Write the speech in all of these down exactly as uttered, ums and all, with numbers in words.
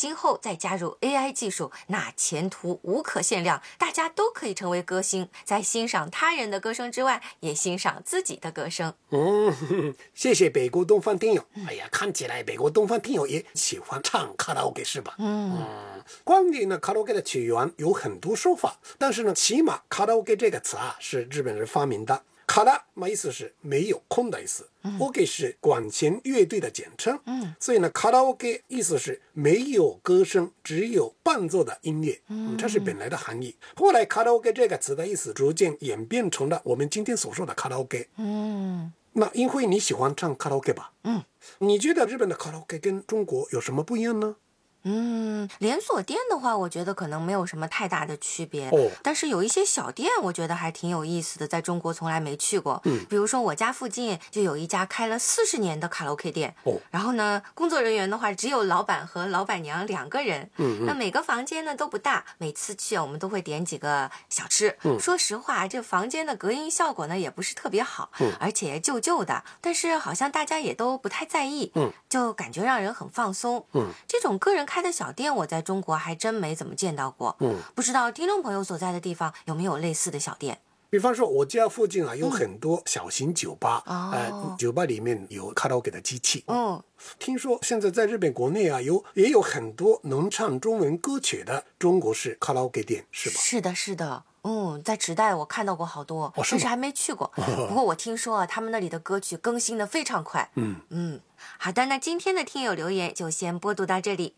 今后再加入 A I 技术，那前途无可限量，大家都可以成为歌星，在欣赏他人的歌声之外，也欣赏自己的歌声。 嗯，谢谢北国东方听友。哎呀，看起来北国东方听友也喜欢唱卡拉 OK 是吧？ 嗯， 嗯，关于呢卡拉 OK 的起源有很多说法，但是呢，起码卡拉 OK 这个词啊是日本人发明的。卡拉嘛意思是没有空的意思，嗯，OK 是管弦乐队的简称，嗯，所以呢卡拉 OK 意思是没有歌声，只有伴奏的音乐，嗯，这是本来的含义。后来卡拉 OK 这个词的意思逐渐演变成了我们今天所说的卡拉 OK。 嗯， 那因为你喜欢唱卡拉 OK 吧？ 嗯， 你觉得日本的卡拉 OK 跟中国有什么不一样呢？ 嗯，连锁店的话，我觉得可能没有什么太大的区别， 哦， 但是有一些小店，我觉得还挺有意思的，在中国从来没去过。嗯，比如说我家附近就有一家开了四十年的卡拉 OK 店， 哦， 然后呢，工作人员的话只有老板和老板娘两个人， 嗯嗯， 那每个房间呢都不大，每次去啊我们都会点几个小吃。嗯，说实话，这房间的隔音效果呢也不是特别好，嗯，而且旧旧的，但是好像大家也都不太在意，嗯，就感觉让人很放松。嗯，这种个人开的小店，我在中国还真没怎么见到过。嗯，不知道听众朋友所在的地方有没有类似的小店？ 比方说我家附近啊有很多小型酒吧， 嗯、 呃，酒吧里面有卡拉 OK 的机器。 嗯， 听说现在在日本国内啊有也有很多能唱中文歌曲的中国式卡拉 OK 店，是吧？ 是的，是的。嗯，在池袋我看到过好多， 哦，是但是还没去过。不过我听说啊，他们那里的歌曲更新的非常快。 嗯嗯，好的，那今天的听友留言就先播读到这里。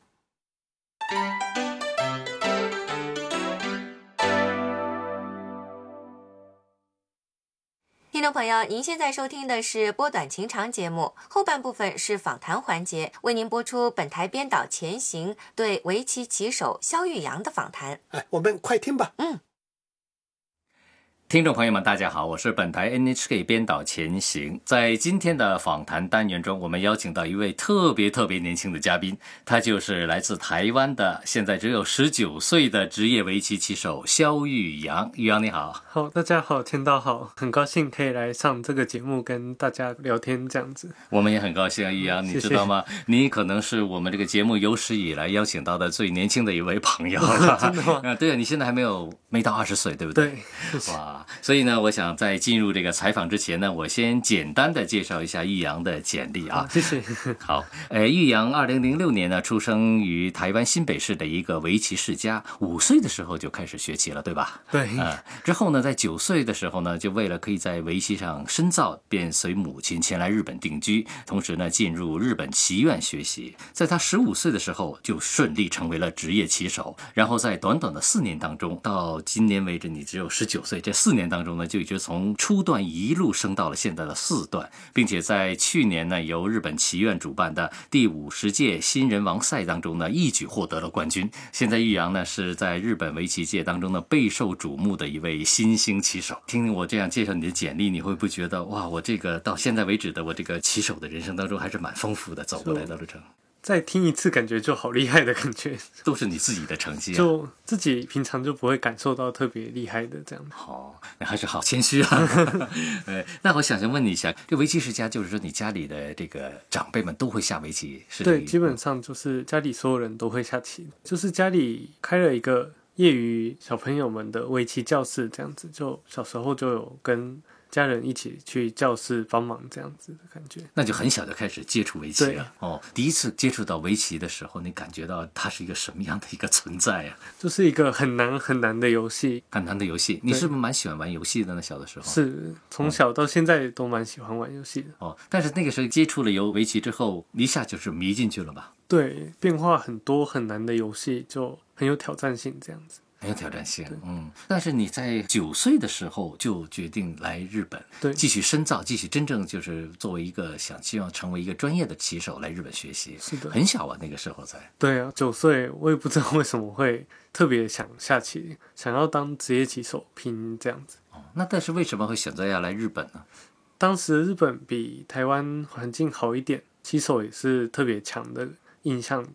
听众朋友，您现在收听的是波短情长节目，后半部分是访谈环节，为您播出本台编导钱行对围棋棋手肖玉阳的访谈。 哎，我们快听吧。 嗯。 听众朋友们大家好，我是本台 N H K 编导钱行。在今天的访谈单元中，我们邀请到一位特别特别年轻的嘉宾，他就是来自台湾的现在只有十九岁的职业围棋棋手肖玉阳。玉阳你好。 好，大家好，钱导好，很高兴可以来上这个节目跟大家聊天这样子。 我们也很高兴啊，玉阳，你知道吗？谢谢，你可能是我们这个节目有史以来邀请到的最年轻的一位朋友。 真的吗？ 啊，对啊，你现在还没有没到二十岁，对不对？ 对。 哇，所以呢，我想在进入这个采访之前呢，我先简单的介绍一下玉阳的简历啊。 谢谢。 好，呃，玉阳二零零六年呢出生于台湾新北市的一个围棋世家，五岁的时候就开始学棋了，对吧？ 对。 呃，之后呢，在九岁的时候呢，就为了可以在围棋上深造，便随母亲前来日本定居，同时呢，进入日本棋院学习。在他十五岁的时候，就顺利成为了职业棋手。然后在短短的四年当中，到今年为止，你只有十九岁，这四年当中呢，就一直从初段一路升到了现在的四段，并且在去年呢，由日本棋院主办的第五十届新人王赛当中呢，一举获得了冠军。现在玉阳呢，是在日本围棋界当中呢备受瞩目的一位新兴棋手。听我这样介绍你的简历，你会不会觉得哇，我这个到现在为止的我这个棋手的人生当中还是蛮丰富的，走过来的路程？ 再听一次感觉就好厉害的感觉， 都是你自己的成绩啊， 就自己平常就不会感受到特别厉害的这样。 好，你还是好谦虚啊。呃，那我想先问你一下，这围棋世家就是说你家里的这个长辈们都会下围棋？是对，基本上就是家里所有人都会下棋，就是家里开了一个业余小朋友们的围棋教室这样子，就小时候就有跟家人一起去教室帮忙这样子的感觉。 那就很小就开始接触围棋了哦。第一次接触到围棋的时候，你感觉到它是一个什么样的一个存在啊？ 就是一个很难很难的游戏， 很难的游戏。你是不是蛮喜欢玩游戏的呢？小的时候是，从小到现在都蛮喜欢玩游戏的哦。但是那个时候接触了游围棋之后，一下就是迷进去了吧？ 对，变化很多很难的游戏就很有挑战性这样子。 很有挑战性，嗯。但是你在九岁的时候就决定来日本， 对， 继续深造，继续真正就是作为一个想希望成为一个专业的棋手来日本学习。 是的， 很小啊，那个时候才。 对啊，九岁，我也不知道为什么会特别想下棋，想要当职业棋手拼这样子。 哦，那但是为什么会选择要来日本呢？ 当时日本比台湾环境好一点，棋手也是特别强的，印象中。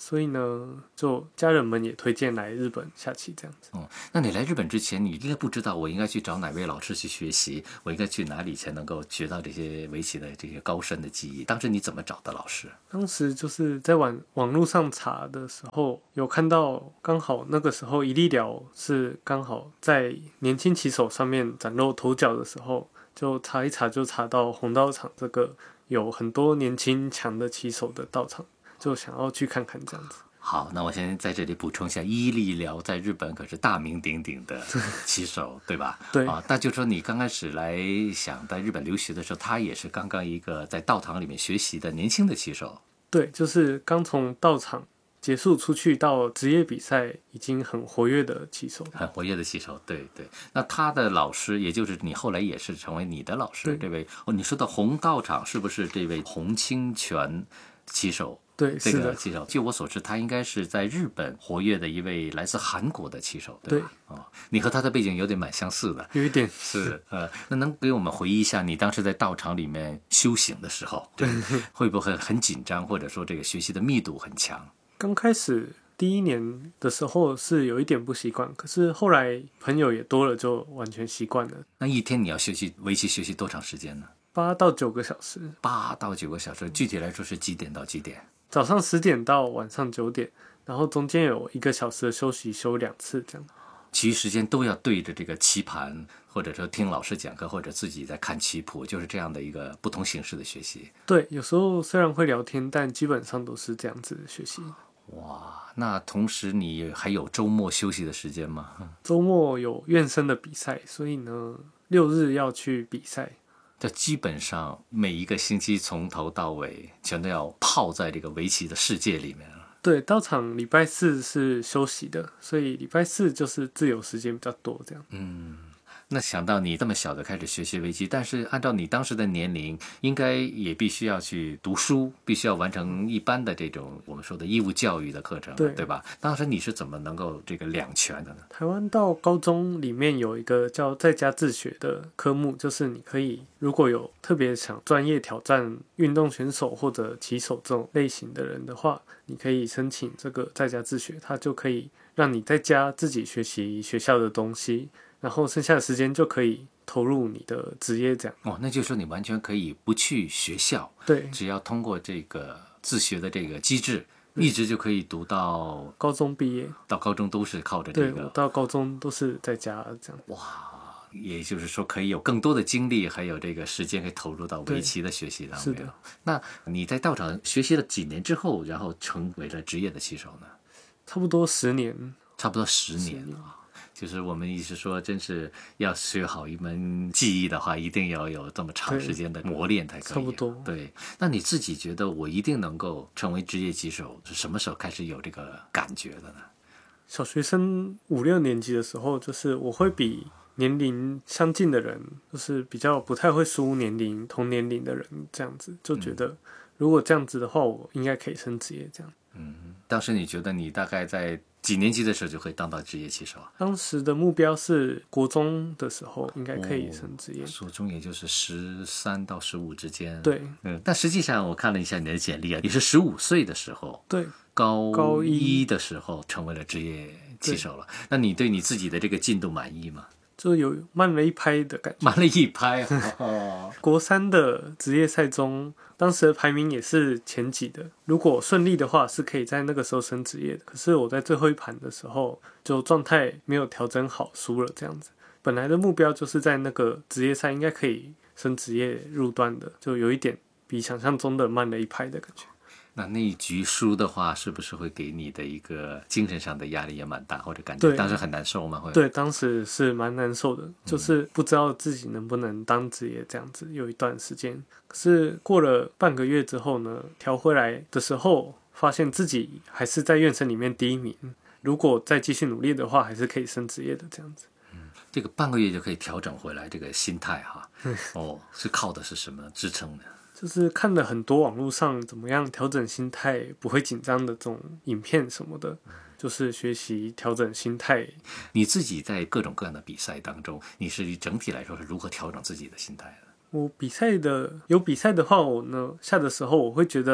所以呢，就家人们也推荐来日本下棋这样子。 哦，那你来日本之前，你应该不知道我应该去找哪位老师去学习，我应该去哪里才能够学到这些围棋的这些高深的技艺。当时你怎么找的老师？ 当时就是在网网络上查的时候，有看到刚好那个时候一粒寮是刚好在年轻棋手上面崭露头角的时候，就查一查就查到红道场这个有很多年轻强的棋手的道场，就想要去看看这样子。 好，那我先在这里补充一下，伊利辽在日本可是大名鼎鼎的棋手，对吧？ 对啊，那就说你刚开始来想在日本留学的时候，他也是刚刚一个在道场里面学习的年轻的棋手。 对，就是刚从道场结束出去到职业比赛，已经很活跃的棋手， 很活跃的棋手，对对。那他的老师，也就是你后来也是成为你的老师，这位哦，你说的红道场是不是这位洪清泉棋手？ 对， 这是的。 个棋手，据我所知，他应该是在日本活跃的一位来自韩国的棋手，对吧？对哦，你和他的背景有点蛮相似的， 有一点是呃，那能给我们回忆一下你当时在道场里面修行的时候，对，会不会很紧张，或者说这个学习的密度很强？ 刚开始第一年的时候是有一点不习惯，可是后来朋友也多了，就完全习惯了。 那一天你要学习围棋学习多长时间呢？ 八到九个小时。 八到九个小时，具体来说是几点到几点？ 早上十点到晚上九点，然后中间有一个小时的休息，休两次这样。 其余时间都要对着这个棋盘，或者说听老师讲课，或者自己在看棋谱，就是这样的一个不同形式的学习。 对，有时候虽然会聊天，但基本上都是这样子的学习。 哇，那同时你还有周末休息的时间吗？ 周末有院生的比赛，所以呢，六日要去比赛。 这基本上每一个星期从头到尾全都要泡在这个围棋的世界里面了。 对，道场礼拜四是休息的，所以礼拜四就是自由时间比较多这样。 嗯，那想到你这么小的开始学习围棋，但是按照你当时的年龄，应该也必须要去读书，必须要完成一般的这种我们说的义务教育的课程， 对, 对吧？当时你是怎么能够这个两全的呢？ 台湾到高中里面有一个叫在家自学的科目，就是你可以如果有特别想专业挑战运动选手或者棋手这种类型的人的话，你可以申请这个在家自学，它就可以让你在家自己学习学校的东西，然后剩下的时间就可以投入你的职业这样。 哦，那就是说你完全可以不去学校， 对， 只要通过这个自学的这个机制，一直就可以读到高中毕业， 到高中都是靠着这对， 个。 我到高中都是在家这样。 哇，也就是说可以有更多的精力，还有这个时间可以投入到围棋的学习当中。 是的。 那你在道场学习了几年之后，然后成为了职业的棋手呢？ 差不多十年。 差不多十年啊。就是我们意思说，真是要学好一门技艺的话，一定要有这么长时间的磨练才可以。 差不多。 对，那你自己觉得我一定能够成为职业棋手，是什么时候开始有这个感觉的呢？ 小学生五六年级的时候，就是我会比年龄相近的人，就是比较不太会输年龄同年龄的人，这样子就觉得，如果这样子的话，我应该可以升职业这样。 嗯，当时你觉得你大概在几年级的时候就可以当到职业棋手啊？ 当时的目标是国中的时候应该可以升职业。 国中也就是十三到十五之间。 对， 嗯，但实际上我看了一下你的简历啊，你是十五岁的时候， 对， 高高一的时候成为了职业棋手了。那你对你自己的这个进度满意吗？ 就有慢了一拍的感觉。 慢了一拍啊！ 国三的职业赛中，当时的排名也是前几的。如果顺利的话，是可以在那个时候升职业的。可是我在最后一盘的时候，就状态没有调整好，输了这样子。本来的目标就是在那个职业赛应该可以升职业入段的，就有一点比想象中的慢了一拍的感觉。 那那一局输的话，是不是会给你的一个精神上的压力也蛮大，或者感觉当时很难受吗？会。 对，当时是蛮难受的，就是不知道自己能不能当职业这样子，有一段时间。可是过了半个月之后呢，调回来的时候，发现自己还是在院生里面第一名。如果再继续努力的话，还是可以升职业的这样子。 嗯，这个半个月就可以调整回来这个心态哈。哦，是靠的是什么支撑呢？ 就是看了很多网络上怎么样调整心态不会紧张的这种影片什么的，就是学习调整心态。 你自己在各种各样的比赛当中，你是整体来说是如何调整自己的心态的？ 我比赛的有比赛的话，我呢下的时候我会觉得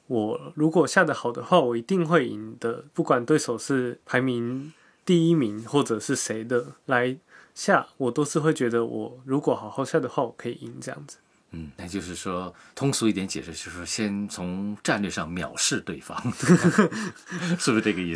我如果下得好的话，我一定会赢的，不管对手是排名第一名或者是谁的来下，我都是会觉得我如果好好下的话，我可以赢这样子。 嗯，那就是说，通俗一点解释，就是说先从战略上藐视对方，是不是这个意思？